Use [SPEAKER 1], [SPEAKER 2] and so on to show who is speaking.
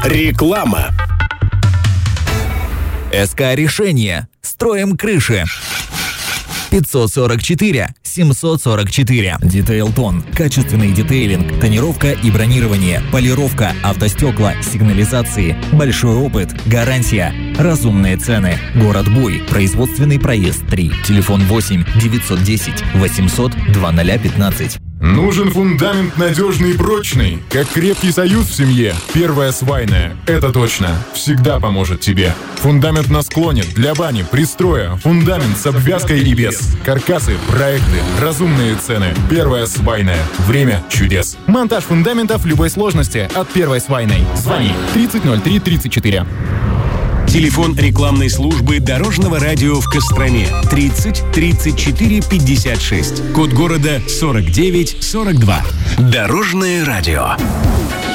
[SPEAKER 1] Реклама.
[SPEAKER 2] СК Решение. Строим крыши. 544 744. Детейлтон. Качественный детейлинг, тонировка и бронирование, полировка, автостекла, сигнализации. Большой опыт, гарантия. Разумные цены. Город Буй. Производственный проезд 3. Телефон 8 910 800 2015.
[SPEAKER 3] Нужен фундамент надежный и прочный, как крепкий союз в семье. Первая свайная, это точно, всегда поможет тебе. Фундамент на склоне, для бани, пристроя, фундамент с обвязкой и без. Каркасы, проекты, разумные цены. Первая свайная, время чудес.
[SPEAKER 4] Монтаж фундаментов любой сложности от Первой свайной. Звони 300334.
[SPEAKER 1] Телефон рекламной службы Дорожного радио в Костроме 30 34 56. Код города 49 42. Дорожное радио.